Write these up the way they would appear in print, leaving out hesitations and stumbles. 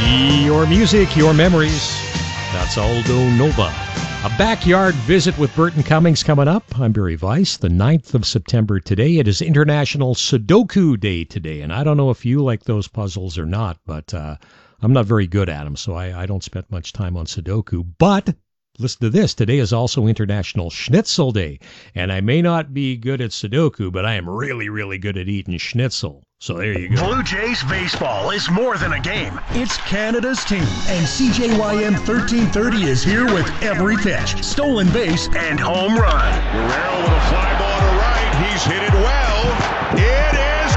Your music, your memories. That's Aldo Nova. A backyard visit with Burton Cummings coming up. I'm Barry Weiss. The 9th of September today. It is International Sudoku Day today. And I don't know if you like those puzzles or not, but I'm not very good at them, so I don't spend much time on Sudoku. But listen to this. Today is also International Schnitzel Day. And I may not be good at Sudoku, but I am really, really good at eating schnitzel. So there you go. Blue Jays baseball is more than a game. It's Canada's team. And CJYM 1330 is here with every pitch, stolen base, and home run. Guerrero with a fly ball to right. He's hit it well. It is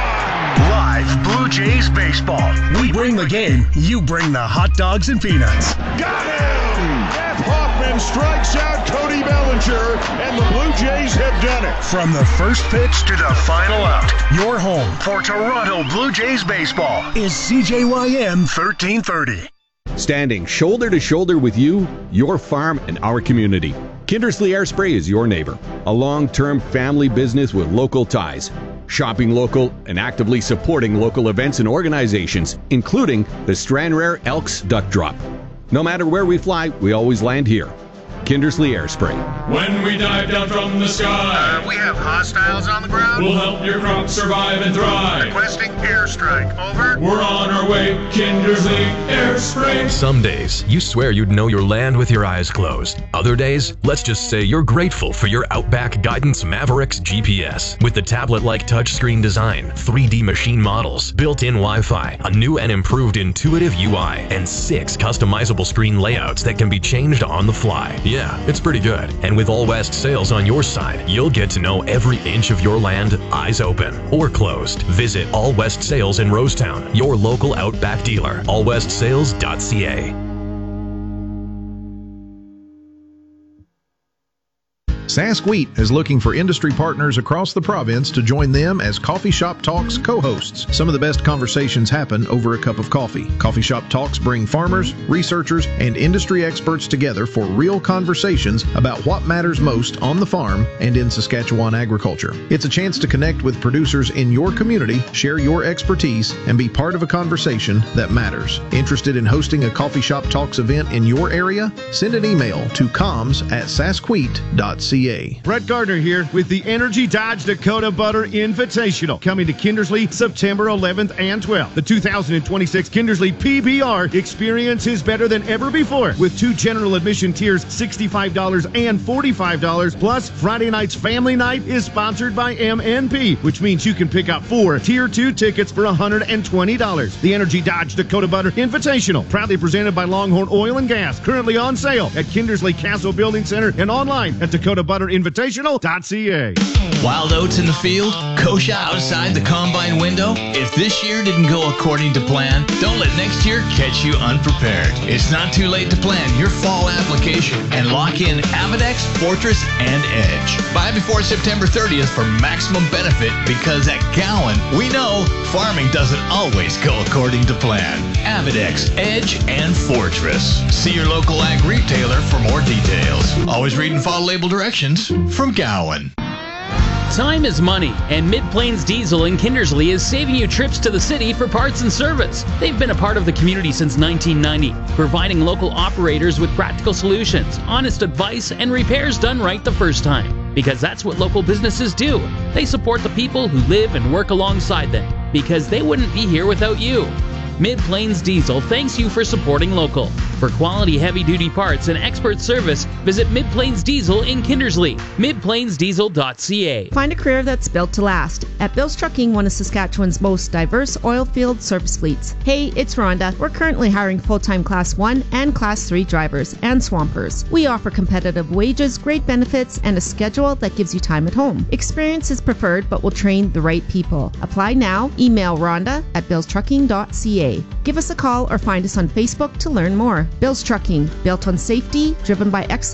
gone. Live Blue Jays baseball. We bring the game. You bring the hot dogs and peanuts. Got him! Jeff Hoffman strikes out Cody Bellinger, and the Blue Jays have done it. From the first pitch to the final out, your home for Toronto Blue Jays baseball is CJYM 1330. Standing shoulder to shoulder with you, your farm, and our community. Kindersley Air Spray is your neighbor. A long-term family business with local ties. Shopping local and actively supporting local events and organizations, including the Stranraer Elks Duck Drop. No matter where we fly, we always land here. Kindersley Air Spray. When we dive down from the sky, We have hostiles on the ground. we'll help your crops survive and thrive. Requesting airstrike. Over. We're on our way, Kindersley Air Spray. Some days, you swear you'd know your land with your eyes closed. Other days, let's just say you're grateful for your Outback Guidance Mavericks GPS. With the tablet-like touchscreen design, 3D machine models, built-in Wi-Fi, a new and improved intuitive UI, and 6 customizable screen layouts that can be changed on the fly. Yeah, it's pretty good. And with All West Sales on your side, you'll get to know every inch of your land, eyes open or closed. Visit All West Sales in Rosetown, your local Outback dealer. allwestsales.ca. Sask Wheat is looking for industry partners across the province to join them as Coffee Shop Talks co-hosts. Some of the best conversations happen over a cup of coffee. Coffee Shop Talks bring farmers, researchers, and industry experts together for real conversations about what matters most on the farm and in Saskatchewan agriculture. It's a chance to connect with producers in your community, share your expertise, and be part of a conversation that matters. Interested in hosting a Coffee Shop Talks event in your area? Send an email to comms@saskwheat.ca. Brett Gardner here with the Energy Dodge Dakota Butter Invitational, coming to Kindersley September 11th and 12th. The 2026 Kindersley PBR experience is better than ever before, with 2 general admission tiers, $65 and $45. Plus, Friday night's family night is sponsored by MNP, which means you can pick up 4 Tier 2 tickets for $120. The Energy Dodge Dakota Butter Invitational, proudly presented by Longhorn Oil and Gas, currently on sale at Kindersley Castle Building Center and online at DakotaButterInvitational.ca. Wild oats in the field, kochia outside the combine window. If this year didn't go according to plan, don't let next year catch you unprepared. It's not too late to plan your fall application and lock in Avidex, Fortress, and Edge. Buy before September 30th for maximum benefit, because at Gowan, we know farming doesn't always go according to plan. Avidex, Edge, and Fortress. See your local ag retailer for more details. Always read and follow label directions from Gowan. Time is money, and Mid-Plains Diesel in Kindersley is saving you trips to the city for parts and service. They've been a part of the community since 1990, providing local operators with practical solutions, honest advice, and repairs done right the first time. Because that's what local businesses do. They support the people who live and work alongside them, because they wouldn't be here without you. Mid-Plains Diesel thanks you for supporting local. For quality heavy-duty parts and expert service, visit Mid-Plains Diesel in Kindersley. midplainsdiesel.ca. Find a career that's built to last at Bill's Trucking, one of Saskatchewan's most diverse oil field service fleets. Hey, it's Rhonda. We're currently hiring full-time Class 1 and Class 3 drivers and swampers. We offer competitive wages, great benefits, and a schedule that gives you time at home. Experience is preferred, but we'll train the right people. Apply now. Email Rhonda at billstrucking.ca. Give us a call or find us on Facebook to learn more. Bill's Trucking, built on safety, driven by excellence.